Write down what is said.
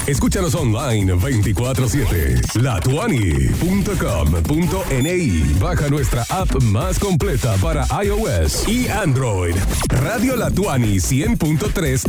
Escúchanos online 24/7. latuani.com.ni. Baja nuestra app más completa para iOS y Android. Radio La Tuani 100.3